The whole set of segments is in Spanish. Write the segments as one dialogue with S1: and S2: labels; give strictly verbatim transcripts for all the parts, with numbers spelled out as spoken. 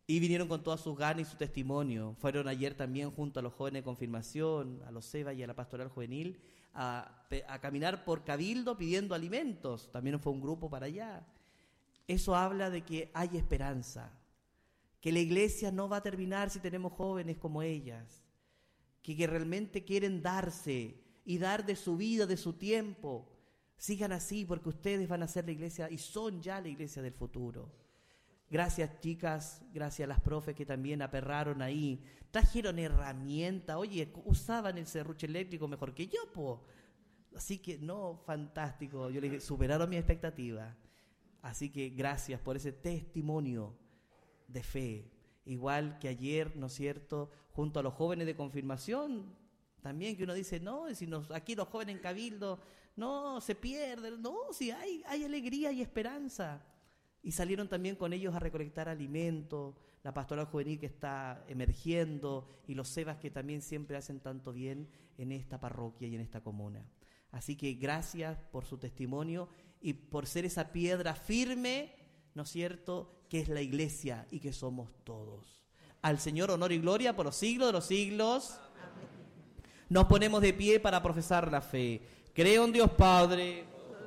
S1: Y vinieron con todas sus ganas y su testimonio. Fueron ayer también junto a los jóvenes de confirmación, a los SEBA y a la pastoral juvenil, a, a caminar por Cabildo pidiendo alimentos. También fue un grupo para allá. Eso habla de que hay esperanza, que la iglesia no va a terminar si tenemos jóvenes como ellas, que, que realmente quieren darse y dar de su vida, de su tiempo. Sigan así, porque ustedes van a ser la iglesia y son ya la iglesia del futuro. Gracias, chicas, gracias a las profes que también aperraron ahí, trajeron herramientas, oye, usaban el serrucho eléctrico mejor que yo, po. Así que, no, fantástico, yo les dije, superaron mi expectativa. Así que gracias por ese testimonio de fe. Igual que ayer, ¿no es cierto?, junto a los jóvenes de confirmación, también que uno dice, no, si nos, aquí los jóvenes en Cabildo, no, se pierden, no, si hay, hay alegría y esperanza. Y salieron también con ellos a recolectar alimentos, la pastoral juvenil que está emergiendo y los SEBAs que también siempre hacen tanto bien en esta parroquia y en esta comuna. Así que gracias por su testimonio y por ser esa piedra firme, ¿no es cierto?, que es la iglesia y que somos todos. Al Señor honor y gloria por los siglos de los siglos. Nos ponemos de pie para profesar la fe. Creo en Dios Padre,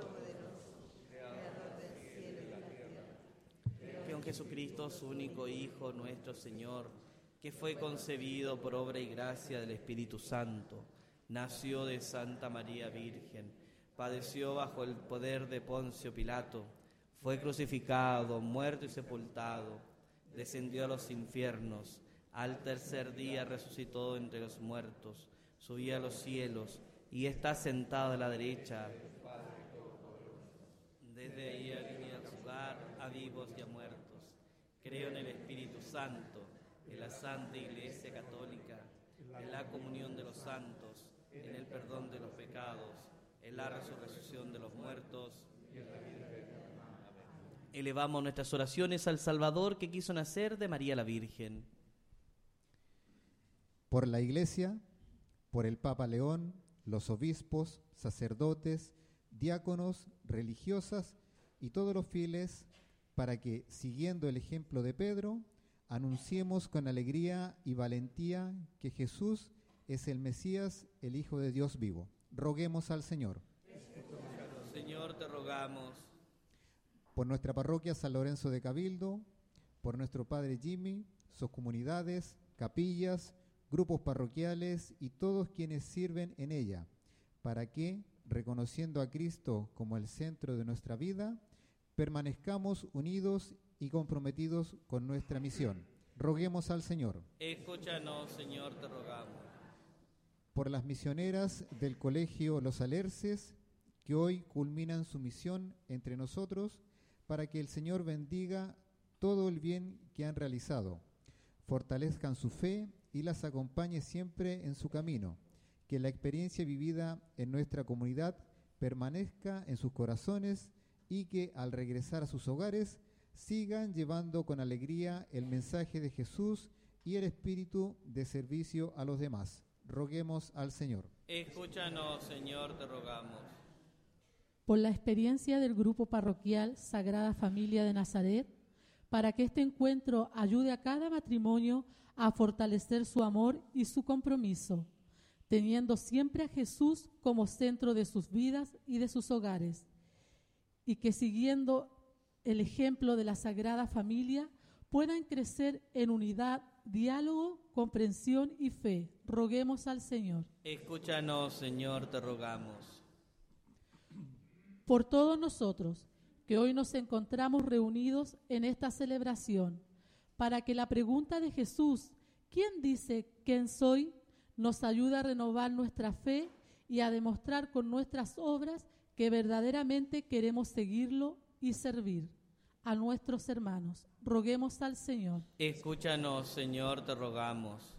S1: creo en Jesucristo, su único Hijo, nuestro Señor, que fue concebido por obra y gracia del Espíritu Santo, nació de Santa María Virgen, padeció bajo el poder de Poncio Pilato, fue crucificado, muerto y sepultado, descendió a los infiernos, al tercer día resucitó entre los muertos, subió a los cielos y está sentado a la derecha. Desde ahí viene a juzgar a vivos y a muertos. Creo en el Espíritu Santo, en la Santa Iglesia Católica, en la comunión de los santos, en el perdón de los pecados, en la resurrección de los muertos. Elevamos nuestras oraciones al Salvador que quiso nacer de María la Virgen.
S2: Por la Iglesia, por el Papa León, los obispos, sacerdotes, diáconos, religiosas y todos los fieles, para que, siguiendo el ejemplo de Pedro, anunciemos con alegría y valentía que Jesús es el Mesías, el Hijo de Dios vivo. Roguemos al Señor.
S1: Señor, te rogamos.
S2: Por nuestra parroquia San Lorenzo de Cabildo, por nuestro Padre Jimmy, sus comunidades, capillas, grupos parroquiales y todos quienes sirven en ella, para que, reconociendo a Cristo como el centro de nuestra vida, permanezcamos unidos y comprometidos con nuestra misión. Roguemos al Señor.
S1: Escúchanos, Señor, te rogamos.
S2: Por las misioneras del Colegio Los Alerces, que hoy culminan su misión entre nosotros, para que el Señor bendiga todo el bien que han realizado, fortalezcan su fe y las acompañe siempre en su camino, que la experiencia vivida en nuestra comunidad permanezca en sus corazones y que al regresar a sus hogares sigan llevando con alegría el mensaje de Jesús y el espíritu de servicio a los demás. Roguemos al Señor.
S1: Escúchanos, Señor, te rogamos.
S3: Por la experiencia del grupo parroquial Sagrada Familia de Nazaret, para que este encuentro ayude a cada matrimonio a fortalecer su amor y su compromiso, teniendo siempre a Jesús como centro de sus vidas y de sus hogares, y que siguiendo el ejemplo de la Sagrada Familia puedan crecer en unidad, diálogo, comprensión y fe. Roguemos al Señor.
S1: Escúchanos, Señor, te rogamos.
S3: Por todos nosotros, que hoy nos encontramos reunidos en esta celebración, para que la pregunta de Jesús, ¿quién dice quién soy?, nos ayude a renovar nuestra fe y a demostrar con nuestras obras que verdaderamente queremos seguirlo y servir a nuestros hermanos. Roguemos al Señor.
S1: Escúchanos, Señor, te rogamos.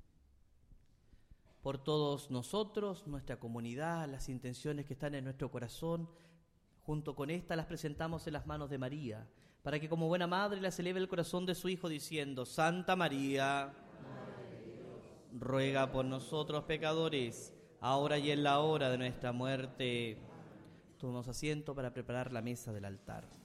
S1: Por todos nosotros, nuestra comunidad, las intenciones que están en nuestro corazón, junto con estas las presentamos en las manos de María, para que como buena madre las eleve el corazón de su Hijo diciendo: Santa María, ruega por nosotros pecadores, ahora y en la hora de nuestra muerte. Tomemos asiento para preparar la mesa del altar.